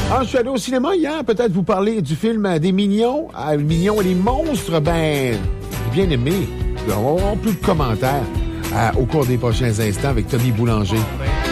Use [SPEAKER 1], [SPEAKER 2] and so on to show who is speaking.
[SPEAKER 1] Ah, je suis allé au cinéma hier, peut-être vous parler du film des Mignons. Mignons et les monstres, ben, j'ai bien aimé. On va avoir plus de commentaires au cours des prochains instants avec Tommy Boulanger.